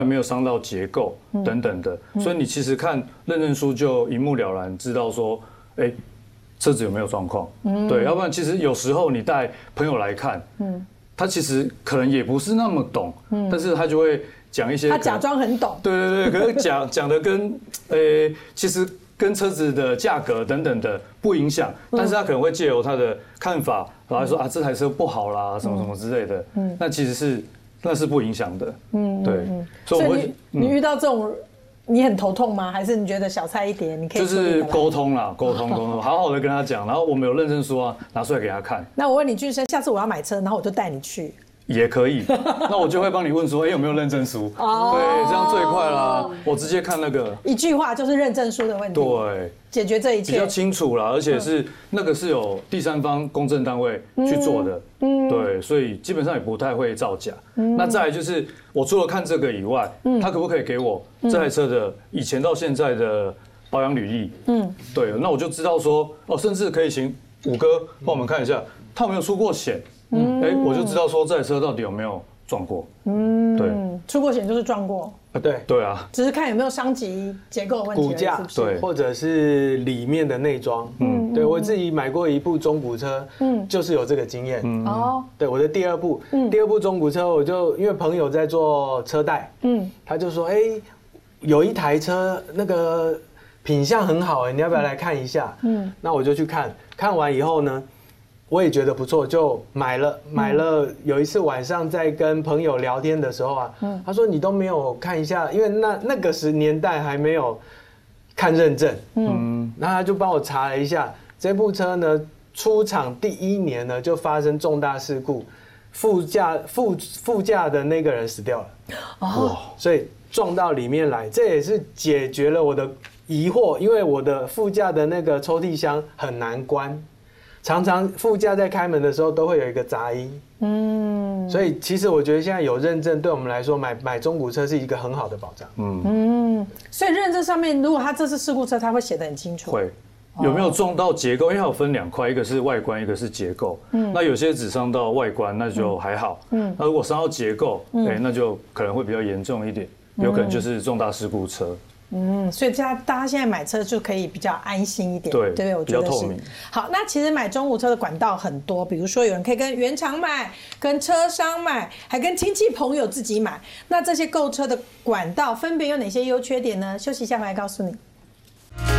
没有伤到结构等等的，所以你其实看认证书就一目了然，知道说，车子有没有状况。对，要不然其实有时候你带朋友来看，他其实可能也不是那么懂，但是他就会讲一些， 他假装很懂。 对，可是讲的跟其实跟车子的价格等等的不影响，但是他可能会借由他的看法，然后说啊这台车不好啦，什么什么之类的，那其实那是不影响的，对， 所以你遇到这种，你很头痛吗？还是你觉得小菜一碟？你可以就是沟通啦，沟通，好好的跟他讲，然后我们有认证书啊，拿出来给他看。 那我问你，俊生，下次我要买车，然后我就带你去。 也可以，那我就会帮你问说，有没有认证书？对，这样最快啦。我直接看那个， 一句话就是认证书的问题， 对， 解决这一切比较清楚啦，而且是那个是有第三方公证单位去做的，对，所以基本上也不太会造假。那再来就是，我除了看这个以外，他可不可以给我这台车的以前到现在的保养履历？对，那我就知道说，甚至可以请五哥帮我们看一下，他有没有出过险。我就知道说这台车到底有没有撞过。对， 出过险就是撞过。 对啊， 只是看有没有伤及结构的问题， 骨架， 对， 或者是里面的内装。对我自己买过一部中古车，就是有这个经验。对，我的第二部中古车，我就因为朋友在做车贷，他就说，有一台车那个品相很好，你要不要来看一下？那我就去看，看完以后呢，我也觉得不错，就买了。有一次晚上在跟朋友聊天的时候啊，他说你都没有看一下，因为那个年代还没有看认证。然后他就帮我查了一下，这部车呢出厂第1年呢就发生重大事故，副驾的那个人死掉了。所以撞到里面来，这也是解决了我的疑惑，因为我的副驾的那个抽屉箱很难关。常常副驾在开门的时候都会有一个杂音，所以其实我觉得现在有认证，对我们来说买中古车是一个很好的保障。 所以认证上面，如果它这是事故车，它会写得很清楚。 会有没有撞到结构？因为它有分2块，一个是外观，一个是结构。那有些只伤到外观，那就还好。那如果伤到结构，那就可能会比较严重一点，有可能就是重大事故车。 所以大家现在买车就可以比较安心一点， 对不对？我觉得是。好，那其实买中古车的管道很多，比如说有人可以跟原厂买，跟车商买，还跟亲戚朋友自己买。那这些购车的管道分别有哪些优缺点呢？休息一下回来告诉你。